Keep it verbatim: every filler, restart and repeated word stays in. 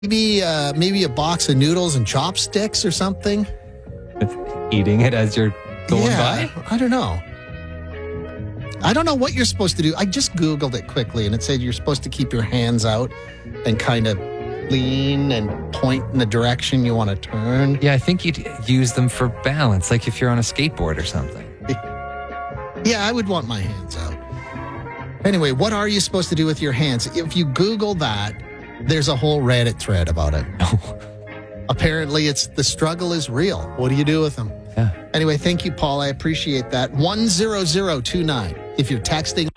Maybe, uh, maybe a box of noodles and chopsticks or something. Eating it as you're going yeah, by? I don't know. I don't know what you're supposed to do. I just Googled it quickly, and it said you're supposed to keep your hands out and kind of lean and point in the direction you want to turn. Yeah, I think you'd use them for balance, like if you're on a skateboard or something. Yeah, I would want my hands out. Anyway, what are you supposed to do with your hands? If you Google that, there's a whole Reddit thread about it. Apparently, it's the struggle is real. What do you do with them? Yeah. Anyway, thank you, Paul. I appreciate that. one zero zero two nine. If you're texting